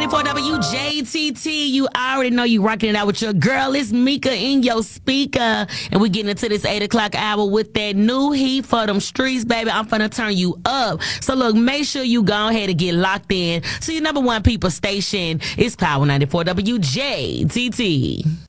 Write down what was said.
94 WJTT. You already know you rocking it out with your girl. It's Mika in your speaker. And we getting into this 8 o'clock hour with that new heat for them streets, baby. I'm finna turn you up. So look, make sure you go ahead and get locked in to your number one people station. It's Power 94 WJTT.